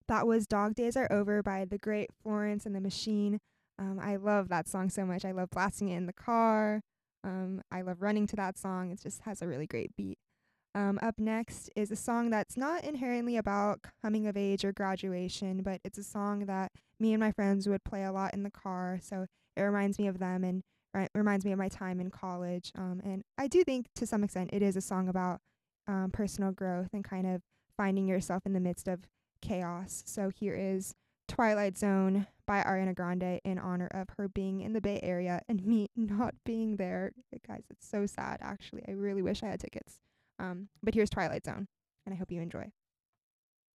That was Dog Days Are Over by the great Florence and the Machine. I love that song so much. I love blasting it in the car. I love running to that song. It just has a really great beat. Up next is a song that's not inherently about coming of age or graduation, but it's a song that me and my friends would play a lot in the car. So it reminds me of them and reminds me of my time in college. And I do think to some extent it is a song about personal growth and kind of finding yourself in the midst of chaos. So here is Twilight Zone by Ariana Grande in honor of her being in the Bay Area and me not being there. Guys, it's so sad, actually. I really wish I had tickets. But here's Twilight Zone, and I hope you enjoy.